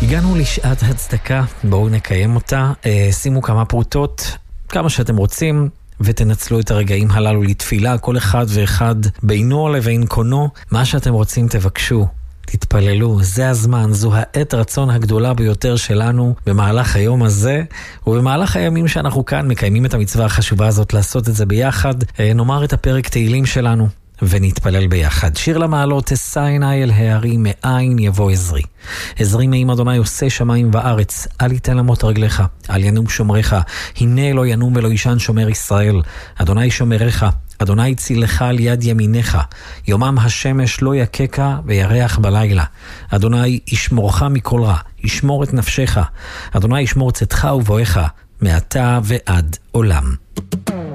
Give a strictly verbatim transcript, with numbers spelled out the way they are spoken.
הגענו לשעת הצדקה, בואו נקיים אותה, אה, שימו כמה פרוטות, כמה שאתם רוצים, ותנצלו את הרגעים הללו לתפילה, כל אחד ואחד בינו לבין קונו, מה שאתם רוצים תבקשו, תתפללו, זה הזמן, זו העת רצון הגדולה ביותר שלנו במהלך היום הזה, ובמהלך הימים שאנחנו כאן מקיימים את המצווה החשובה הזאת לעשות את זה ביחד, אה, נאמר את הפרק תהילים שלנו. ונתפלל ביחד. שיר למעלות, אשא עיני אל ההרים, מאין יבוא עזרי. עזרי מעם אדוני עושה שמיים וארץ, אל יתן למות רגליך, אל ינום שומריך, הנה לא ינום ולא ישן שומר ישראל. אדוני שומריך, אדוני צילך על יד ימיניך, יומם השמש לא יקקה וירח בלילה. אדוני ישמורך מכל רע, ישמור את נפשך. אדוני ישמור צאתך ובואך, מעתה ועד עולם.